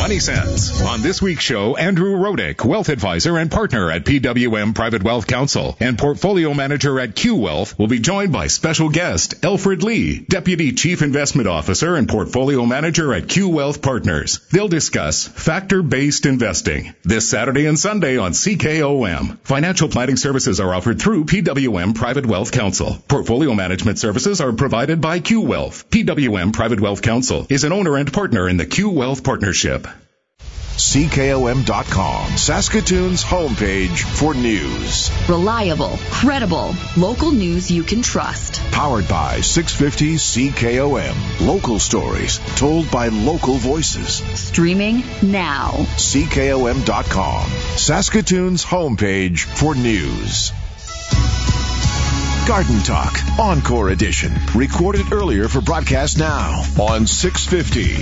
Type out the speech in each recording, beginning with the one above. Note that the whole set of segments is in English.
Money Sense. On this week's show, Andrew Rodick, wealth advisor and partner at PWM Private Wealth Counsel and portfolio manager at Q Wealth, will be joined by special guest Alfred Lee, Deputy Chief Investment Officer and portfolio manager at Q Wealth Partners. They'll discuss factor-based investing this Saturday and Sunday on CKOM. Financial planning services are offered through PWM Private Wealth Counsel. Portfolio management services are provided by Q Wealth. PWM Private Wealth Counsel is an owner and partner in the Q Wealth Partnership. CKOM.com, Saskatoon's homepage for news. Reliable, credible, local news you can trust. Powered by 650 CKOM. Local stories told by local voices. Streaming now. CKOM.com, Saskatoon's homepage for news. Garden Talk, Encore Edition. Recorded earlier for broadcast now on 650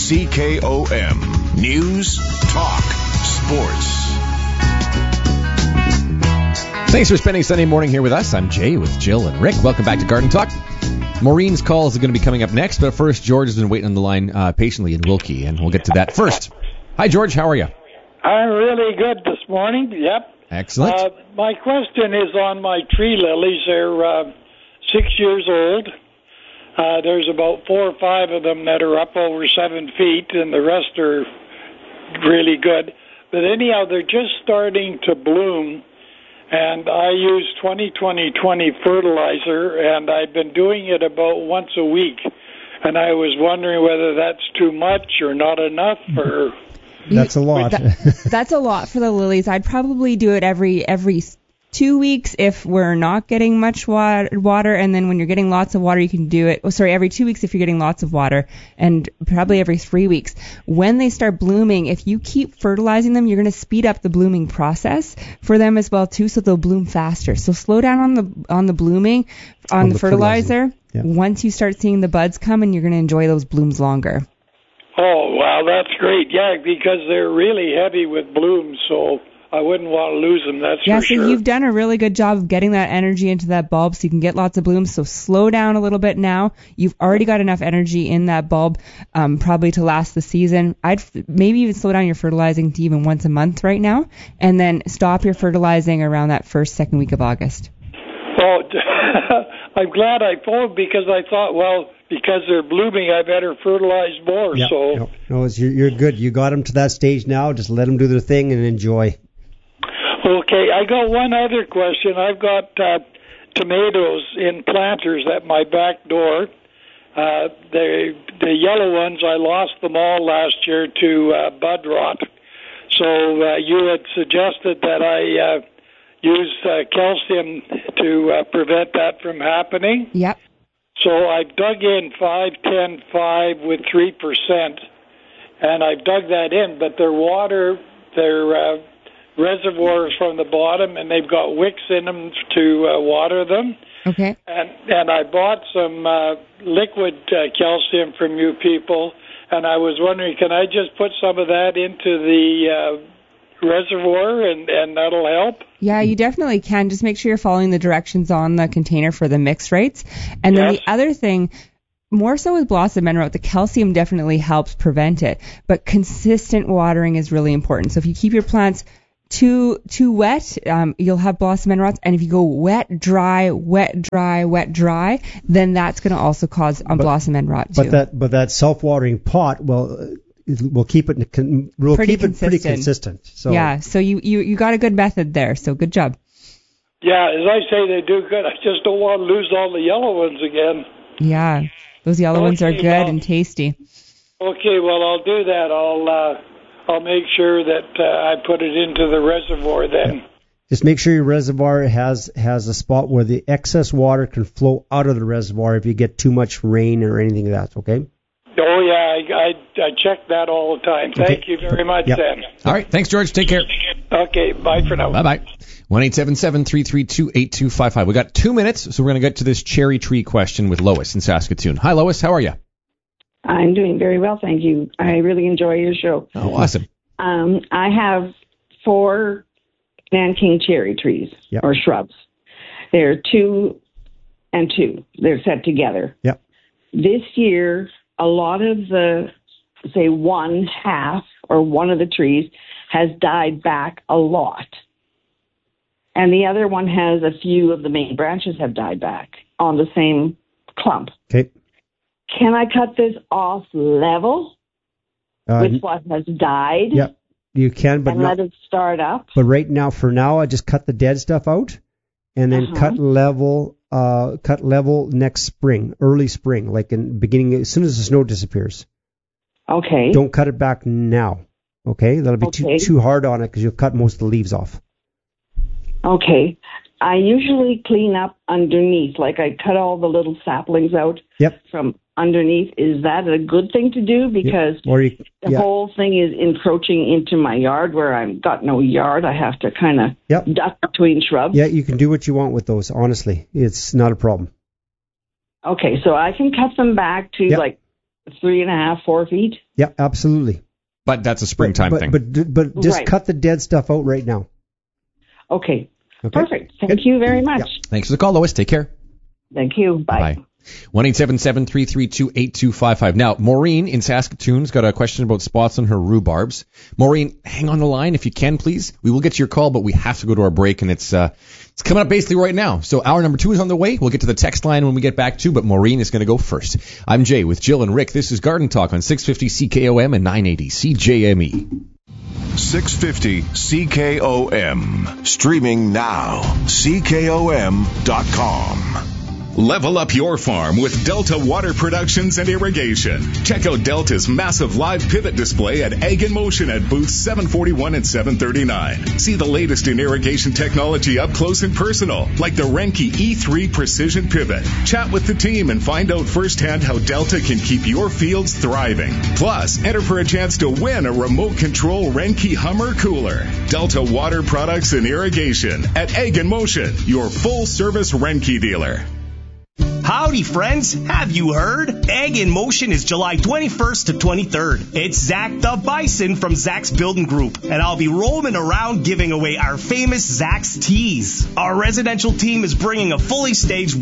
CKOM. News, talk, sports. Thanks for spending Sunday morning here with us. I'm Jay with Jill and Rick. Welcome back to Garden Talk. Maureen's calls are going to be coming up next, but first, George has been waiting on the line patiently in Wilkie, and we'll get to that first. Hi, George. How are you? I'm really good this morning. Yep. Excellent. My question is on my tree lilies. They're 6 years old. There's about 4 or 5 of them that are up over 7 feet, and the rest are really good. But anyhow, they're just starting to bloom, and I use 20-20-20 fertilizer, and I've been doing it about once a week. And I was wondering whether that's too much or not enough, or... That's a lot. That's a lot for the lilies. I'd probably do it every 2 weeks if we're not getting much water, and then when you're getting lots of water, you can do it. Every 2 weeks if you're getting lots of water, and probably every 3 weeks. When they start blooming, if you keep fertilizing them, you're going to speed up the blooming process for them as well too, so they'll bloom faster. So slow down on the blooming on the fertilizer. Yeah. Once you start seeing the buds come, and you're going to enjoy those blooms longer. Oh, wow, that's great. Yeah, because they're really heavy with blooms, so I wouldn't want to lose them, that's for sure. Yeah, so you've done a really good job of getting that energy into that bulb so you can get lots of blooms. So slow down a little bit now. You've already got enough energy in that bulb probably to last the season. I'd maybe even slow down your fertilizing to even once a month right now, and then stop your fertilizing around that second week of August. Oh, I'm glad I phoned because I thought, well, because they're blooming, I better fertilize more. Yep, So no, you're good. You got them to that stage now. Just let them do their thing and enjoy. Okay, I got one other question. I've got tomatoes in planters at my back door. The yellow ones, I lost them all last year to bud rot. So you had suggested that I use calcium to prevent that from happening. Yep. So I've dug in 5-10-5 with 3%, and I've dug that in, but their reservoirs from the bottom, and they've got wicks in them to water them. Okay. And I bought some liquid calcium from you people, and I was wondering, can I just put some of that into the reservoir and that'll help? Yeah, you definitely can. Just make sure you're following the directions on the container for the mix rates. And then the other thing, more so with blossom end rot, the calcium definitely helps prevent it, but consistent watering is really important. So if you keep your plants too wet, you'll have blossom end rots. And if you go wet, dry, then that's going to also cause blossom end rot too. But that self-watering pot, we'll keep it pretty consistent. So yeah, so you got a good method there. So good job. Yeah, as I say, they do good. I just don't want to lose all the yellow ones again. Yeah, those yellow ones are good and tasty. Okay, well, I'll do that. I'll make sure that I put it into the reservoir then. Yeah. Just make sure your reservoir has a spot where the excess water can flow out of the reservoir if you get too much rain or anything like that. Okay. Oh, yeah, I check that all the time. Thank you very much, Sam. All right, thanks, George. Take care. Okay, bye for now. Bye-bye. 1-877-332-8255. We got 2 minutes, so we're going to get to this cherry tree question with Lois in Saskatoon. Hi, Lois. How are you? I'm doing very well, thank you. I really enjoy your show. Oh, awesome. I have 4 Nanking cherry trees or shrubs. They're 2 and 2. They're set together. Yep. This year, a lot of the say one half or one of the trees has died back a lot. And the other one has a few of the main branches have died back on the same clump. Okay. Can I cut this off level with what has died? Yep, you can, but and let it start up. But right now, for now, I just cut the dead stuff out, and then cut level next spring, early spring, like in beginning as soon as the snow disappears. Okay. Don't cut it back now. Okay, that'll be too hard on it because you'll cut most of the leaves off. Okay. I usually clean up underneath, like I cut all the little saplings out from underneath. Is that a good thing to do? Because the whole thing is encroaching into my yard where I've got no yard. I have to kind of duck between shrubs. Yeah, you can do what you want with those, honestly. It's not a problem. Okay, so I can cut them back to like 3.5, 4 feet? Yeah, absolutely. But that's a springtime thing. But just cut the dead stuff out right now. Okay. Perfect. Thank you very much. Yeah. Thanks for the call, Lois. Take care. Thank you. Bye. 1-877-332-8255. Now, Maureen in Saskatoon's got a question about spots on her rhubarbs. Maureen, hang on the line if you can, please. We will get to your call, but we have to go to our break, and it's coming up basically right now. So hour number 2 is on the way. We'll get to the text line when we get back to, but Maureen is going to go first. I'm Jay with Jill and Rick. This is Garden Talk on 650 CKOM and 980 CJME. 650 CKOM. Streaming now. CKOM.com. Level up your farm with Delta Water Productions and Irrigation. Check out Delta's massive live pivot display at Ag in Motion at booths 741 and 739. See the latest in irrigation technology up close and personal, like the Renke E3 Precision Pivot. Chat with the team and find out firsthand how Delta can keep your fields thriving. Plus, enter for a chance to win a remote control Renke Hummer cooler. Delta Water Products and Irrigation at Ag in Motion, your full-service Renke dealer. Howdy, friends. Have you heard? Ag in Motion is July 21st to 23rd. It's Zach the Bison from Zach's Building Group, and I'll be roaming around giving away our famous Zach's Tees. Our residential team is bringing a fully staged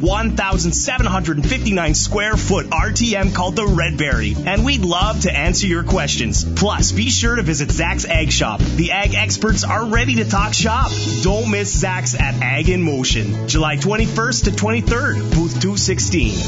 1,759 square foot RTM called the Redberry, and we'd love to answer your questions. Plus, be sure to visit Zach's Ag Shop. The ag experts are ready to talk shop. Don't miss Zach's at Ag in Motion, July 21st to 23rd, booth 216.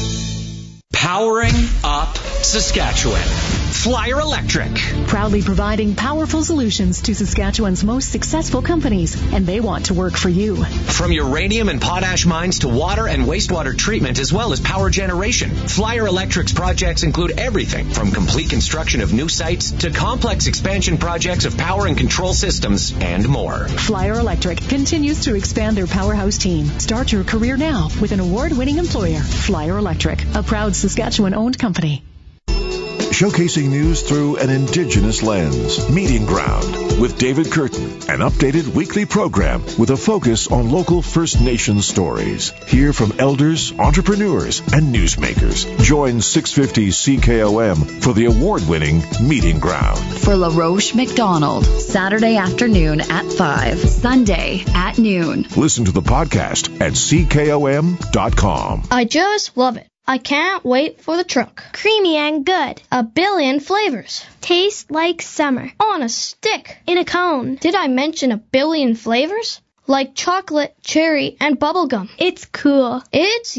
Powering up Saskatchewan. Flyer Electric. Proudly providing powerful solutions to Saskatchewan's most successful companies, and they want to work for you. From uranium and potash mines to water and wastewater treatment, as well as power generation, Flyer Electric's projects include everything from complete construction of new sites to complex expansion projects of power and control systems and more. Flyer Electric continues to expand their powerhouse team. Start your career now with an award-winning employer. Flyer Electric, a proud Saskatchewan-owned company. Showcasing news through an Indigenous lens. Meeting Ground with David Curtin, an updated weekly program with a focus on local First Nations stories. Hear from elders, entrepreneurs, and newsmakers. Join 650 CKOM for the award-winning Meeting Ground. For LaRoche McDonald, Saturday afternoon at 5, Sunday at noon. Listen to the podcast at CKOM.com. I just love it. I can't wait for the truck. Creamy and good. A billion flavors. Tastes like summer. On a stick. In a cone. Did I mention a billion flavors? Like chocolate, cherry, and bubblegum. It's cool. It's